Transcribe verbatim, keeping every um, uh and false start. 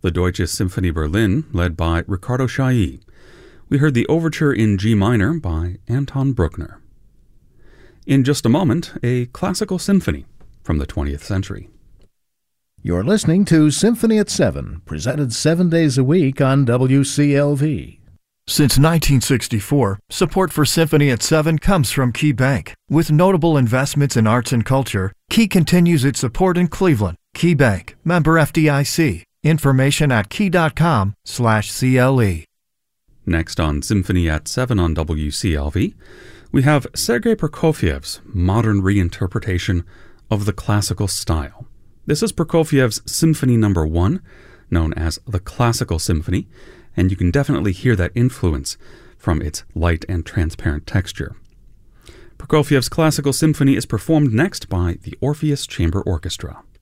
the Deutsche Symphonie Berlin, led by Riccardo Chailly. We heard the overture in G minor by Anton Bruckner. In just a moment, a classical symphony from the twentieth century. You're listening to Symphony at seven, presented seven days a week on W C L V. Since nineteen sixty-four, support for Symphony at seven comes from Key Bank. With notable investments in arts and culture, Key continues its support in Cleveland. Key Bank, member F D I C. Information at key.com slash CLE. Next on Symphony at seven on W C L V, we have Sergei Prokofiev's modern reinterpretation of the classical style. This is Prokofiev's Symphony Number One, known as the Classical Symphony, and you can definitely hear that influence from its light and transparent texture. Prokofiev's Classical Symphony is performed next by the Orpheus Chamber Orchestra.